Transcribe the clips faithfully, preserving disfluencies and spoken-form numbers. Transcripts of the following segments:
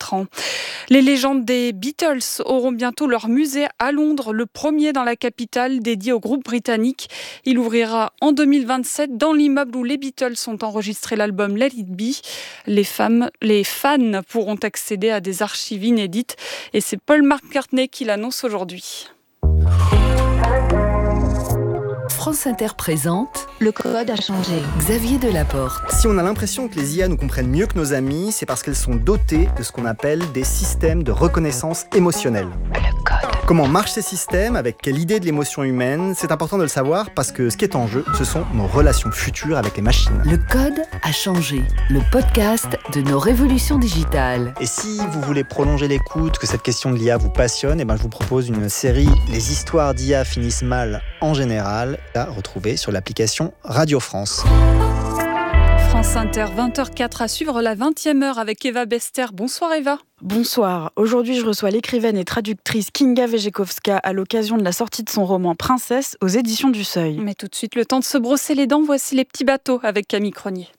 quatre ans. Les légendes des Beatles auront bientôt leur musée à Londres, le premier dans la capitale dédié au groupe britannique. Il ouvrira en deux mille vingt-sept dans l'immeuble où les Beatles ont enregistré l'album Let It Be. Les, femmes, les fans pourront accéder à des archives inédites et c'est Paul McCartney qui l'annonce aujourd'hui. France Inter présente Le Code a changé. Xavier Delaporte. Si on a l'impression que les I A nous comprennent mieux que nos amis, c'est parce qu'elles sont dotées de ce qu'on appelle des systèmes de reconnaissance émotionnelle. Le Code. Comment marchent ces systèmes, avec quelle idée de l'émotion humaine, c'est important de le savoir parce que ce qui est en jeu, ce sont nos relations futures avec les machines. Le Code a changé. Le podcast de nos révolutions digitales. Et si vous voulez prolonger l'écoute, que cette question de l'I A vous passionne, eh ben je vous propose une série « Les histoires d'I A finissent mal en général » à retrouver sur l'application Radio France. France Inter, vingt heures quatre à suivre la vingtième heure avec Eva Bester. Bonsoir Eva. Bonsoir. Aujourd'hui, je reçois l'écrivaine et traductrice Kinga Wejciechowska à l'occasion de la sortie de son roman Princesse aux éditions du Seuil. Mais tout de suite, le temps de se brosser les dents. Voici Les Petits Bateaux avec Camille Cronier.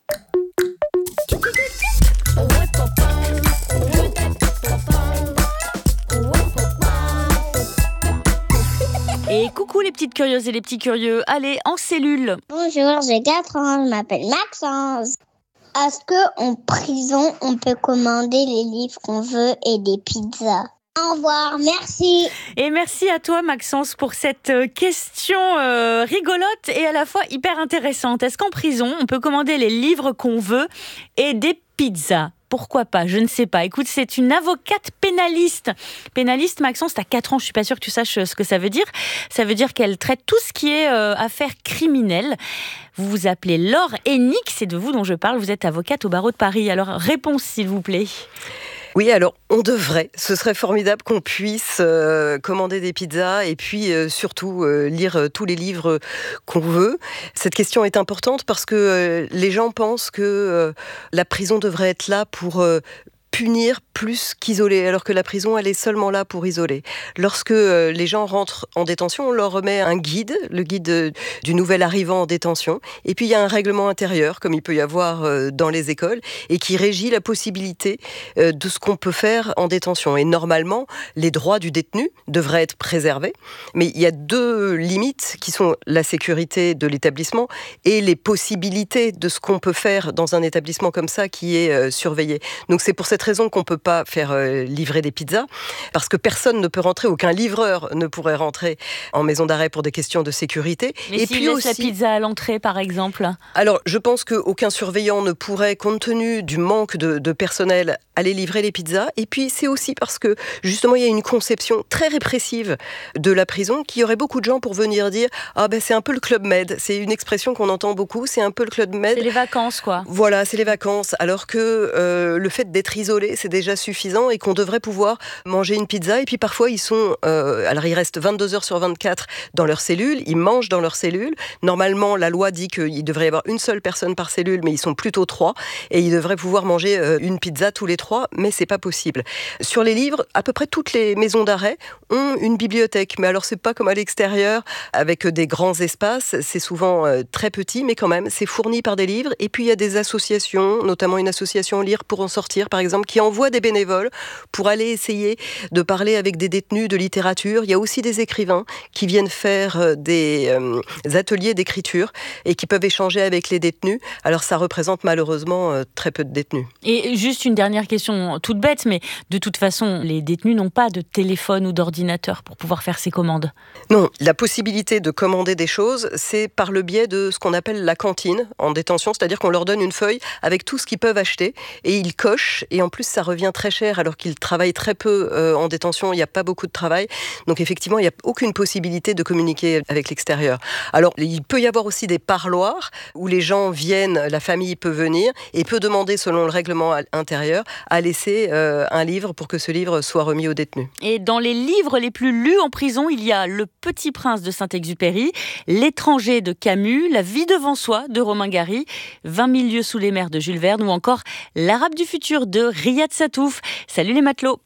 Et coucou les petites curieuses et les petits curieux, allez en cellule. Bonjour, j'ai quatre ans, je m'appelle Maxence. Est-ce qu'en prison, on peut commander les livres qu'on veut et des pizzas ? Au revoir, merci. Et merci à toi Maxence pour cette question euh, rigolote et à la fois hyper intéressante. Est-ce qu'en prison, on peut commander les livres qu'on veut et des pizzas ? Pourquoi pas ? Je ne sais pas. Écoute, c'est une avocate pénaliste. Pénaliste, Maxence, t'as quatre ans, je suis pas sûre que tu saches ce que ça veut dire. Ça veut dire qu'elle traite tout ce qui est euh, affaires criminelles. Vous vous appelez Laure Hennick, c'est de vous dont je parle. Vous êtes avocate au barreau de Paris. Alors, réponse s'il vous plaît. Oui, alors on devrait. Ce serait formidable qu'on puisse euh, commander des pizzas et puis euh, surtout euh, lire euh, tous les livres qu'on veut. Cette question est importante parce que euh, les gens pensent que euh, la prison devrait être là pour euh, punir plus qu'isoler, alors que la prison, elle est seulement là pour isoler. Lorsque euh, les gens rentrent en détention, on leur remet un guide, le guide euh, du nouvel arrivant en détention, et puis il y a un règlement intérieur, comme il peut y avoir euh, dans les écoles, et qui régit la possibilité euh, de ce qu'on peut faire en détention. Et normalement, les droits du détenu devraient être préservés, mais il y a deux limites qui sont la sécurité de l'établissement et les possibilités de ce qu'on peut faire dans un établissement comme ça qui est euh, surveillé. Donc c'est pour cette raison qu'on ne peut pas faire euh, livrer des pizzas, parce que personne ne peut rentrer, aucun livreur ne pourrait rentrer en maison d'arrêt pour des questions de sécurité. Mais et s'il puis laisse aussi, la pizza à l'entrée, par exemple ? Alors, je pense qu'aucun surveillant ne pourrait, compte tenu du manque de, de personnel, aller livrer les pizzas. Et puis, c'est aussi parce que, justement, il y a une conception très répressive de la prison, qu'il y aurait beaucoup de gens pour venir dire « Ah ben, c'est un peu le Club Med ». C'est une expression qu'on entend beaucoup, c'est un peu le Club Med. C'est les vacances, quoi. Voilà, c'est les vacances. Alors que euh, le fait d'être isolé, c'est déjà suffisant et qu'on devrait pouvoir manger une pizza. Et puis parfois, ils sont... Euh, alors, ils restent vingt-deux heures sur vingt-quatre dans leur cellule. Ils mangent dans leur cellule. Normalement, la loi dit qu'il devrait y avoir une seule personne par cellule, mais ils sont plutôt trois. Et ils devraient pouvoir manger euh, une pizza tous les trois, mais c'est pas possible. Sur les livres, à peu près toutes les maisons d'arrêt ont une bibliothèque. Mais alors, c'est pas comme à l'extérieur, avec des grands espaces. C'est souvent euh, très petit, mais quand même, c'est fourni par des livres. Et puis, il y a des associations, notamment une association Lire pour en sortir, par exemple, qui envoie des bénévoles pour aller essayer de parler avec des détenus de littérature. Il y a aussi des écrivains qui viennent faire des euh, ateliers d'écriture et qui peuvent échanger avec les détenus. Alors ça représente malheureusement euh, très peu de détenus. Et juste une dernière question toute bête, mais de toute façon, les détenus n'ont pas de téléphone ou d'ordinateur pour pouvoir faire ces commandes. Non, la possibilité de commander des choses, c'est par le biais de ce qu'on appelle la cantine en détention, c'est-à-dire qu'on leur donne une feuille avec tout ce qu'ils peuvent acheter et ils cochent, et en plus ça revient très cher alors qu'ils travaillent très peu euh, en détention, il n'y a pas beaucoup de travail, donc effectivement il n'y a aucune possibilité de communiquer avec l'extérieur. Alors il peut y avoir aussi des parloirs où les gens viennent, la famille peut venir et peut demander selon le règlement intérieur à laisser euh, un livre pour que ce livre soit remis aux détenus. Et dans les livres les plus lus en prison, il y a Le Petit Prince de Saint-Exupéry, L'étranger de Camus, La vie devant soi de Romain Gary, vingt mille lieues sous les mers de Jules Verne ou encore L'Arabe du futur de Riyad Sattouf. Salut les matelots.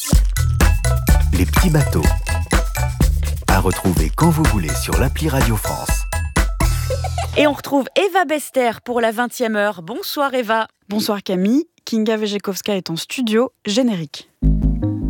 Les petits bateaux. À retrouver quand vous voulez sur l'appli Radio France. Et on retrouve Eva Bester pour la vingtième heure. Bonsoir Eva. Bonsoir Camille. Kinga Wejciechowska est en studio. Générique.